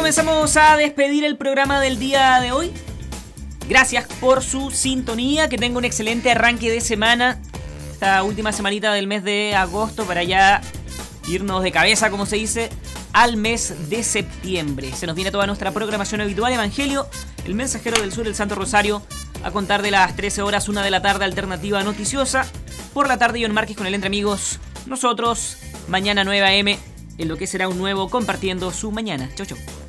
comenzamos a despedir el programa del día de hoy. Gracias por su sintonía, que tenga un excelente arranque de semana. Esta última semanita del mes de agosto para ya irnos de cabeza, como se dice, al mes de septiembre. Se nos viene toda nuestra programación habitual. Evangelio, el Mensajero del Sur, el Santo Rosario, a contar de las 13 horas, 1 de la tarde, alternativa noticiosa. Por la tarde, John Márquez con el Entre Amigos. Nosotros, mañana 9 a.m., en lo que será un nuevo Compartiendo su Mañana. Chau, chau.